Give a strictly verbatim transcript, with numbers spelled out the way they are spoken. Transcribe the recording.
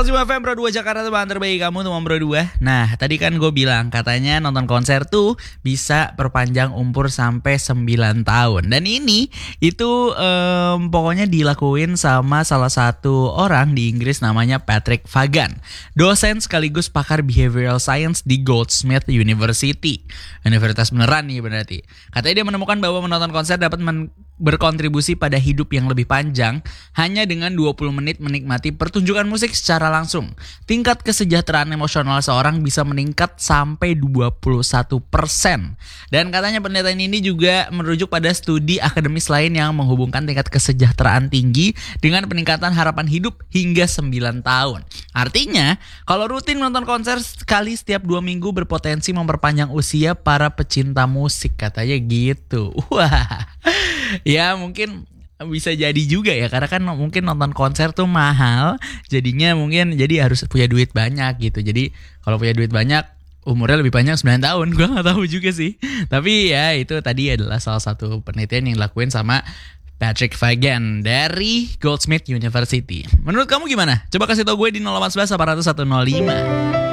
seratus lima F M Pro dua Jakarta, teman terbaik kamu teman Pro dua. Nah, tadi kan gue bilang katanya nonton konser tuh bisa perpanjang umur sampai sembilan tahun. Dan ini itu um, pokoknya dilakuin sama salah satu orang di Inggris namanya Patrick Fagan, dosen sekaligus pakar behavioral science di Goldsmith University. Universitas beneran nih berarti. Katanya dia menemukan bahwa menonton konser dapat men- berkontribusi pada hidup yang lebih panjang hanya dengan dua puluh menit menikmati pertunjukan musik secara langsung. Tingkat kesejahteraan emosional seorang bisa meningkat sampai dua puluh satu persen. Dan katanya penelitian ini juga merujuk pada studi akademis lain yang menghubungkan tingkat kesejahteraan tinggi dengan peningkatan harapan hidup hingga sembilan tahun. Artinya, kalau rutin menonton konser sekali setiap dua minggu berpotensi memperpanjang usia para pecinta musik, katanya gitu. Wah, ya mungkin bisa jadi juga ya, karena kan mungkin nonton konser tuh mahal, jadinya mungkin jadi harus punya duit banyak gitu. Jadi kalau punya duit banyak, umurnya lebih panjang sembilan tahun. Gue gak tahu juga sih. Tapi ya itu tadi adalah salah satu penelitian yang dilakuin sama Patrick Fagan dari Goldsmith University. Menurut kamu gimana? Coba kasih tau gue di nol delapan satu satu satu nol nol lima.